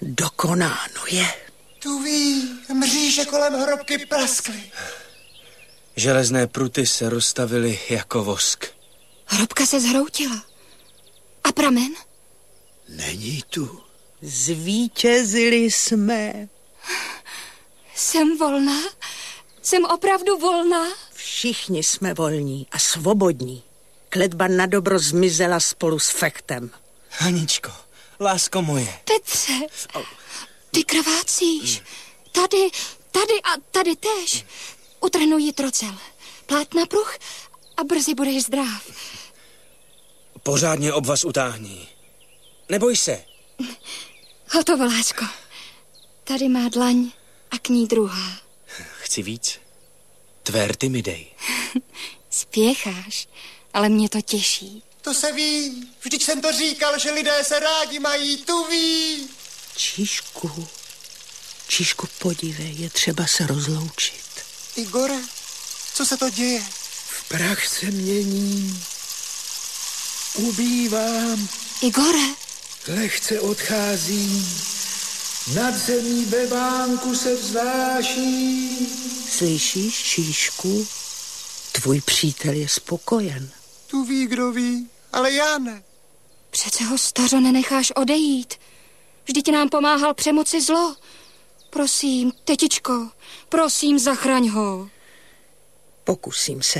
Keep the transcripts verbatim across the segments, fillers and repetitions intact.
Dokonáno je. Tu ví, mříže kolem hrobky praskly. Železné pruty se rozstavily jako vosk. Hrobka se zhroutila. A pramen? Není tu. Zvítězili jsme. Jsem volná? Jsem opravdu volná? Všichni jsme volní a svobodní. Kletba na dobro zmizela spolu s Fechtem. Haničko, lásko moje. Petře, ty krvácíš. Tady, tady a tady též. Utrhnu jitrocel. Plát na pruh a brzy budeš zdrav. Pořádně obvaz utáhni. Neboj se. Hotovo, lásko. Tady má dlaň a k ní druhá. Chci víc? Tvé rty mi dej. Spěcháš, ale mě to těší. To se ví. Vždyť jsem to říkal, že lidé se rádi mají. Tu ví. Číšku, Číšku, podívej, je třeba se rozloučit. Igore, co se to děje? V prach se mění. Ubývám. Igore. Lehce odchází. Nad zemí ve vánku se vznáší. Slyšíš, Číšku? Tvůj přítel je spokojen. Tu ví, kdo ví, ale já ne. Přece ho, stařo, nenecháš odejít. Vždyť nám pomáhal přemoci zlo. Prosím, tetičko, prosím, zachraň ho. Pokusím se.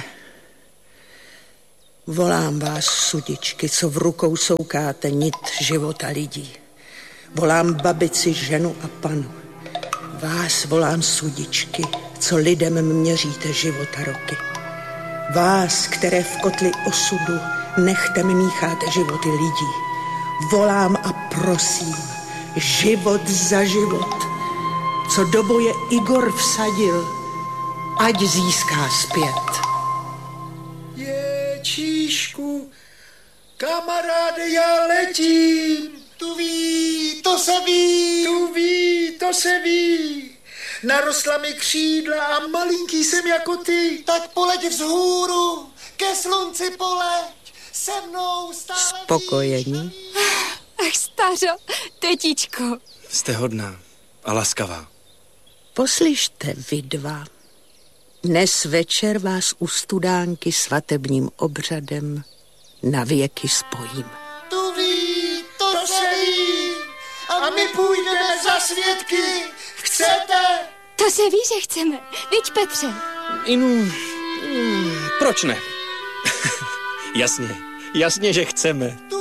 Volám vás, sudičky, co v rukou soukáte nit života lidí. Volám babici, ženu a panu. Vás volám, sudičky, co lidem měříte života roky. Vás, které v kotli osudu nechtem mícháte životy lidí. Volám a prosím, život za život, co do boje Igor vsadil, ať získá zpět. Je, Číšku, kamaráde, já letím. Tu ví, to se ví. Tu ví, to se ví. Narostla mi křídla a malinký jsem jako ty. Tak poleď vzhůru, ke slunci poleď, se mnou stále. Spokojení? Ach, stařo, tetičko. Jste hodná a laskavá. Poslyšte, vy dva. Dnes večer vás u studánky svatebním obřadem na věky spojím. Tu ví, to, to se ví. A my půjdeme za svědky. Chcete? To se ví, že chceme. Viď, Petře? Inu, mm, proč ne? Jasně, jasně, že chceme.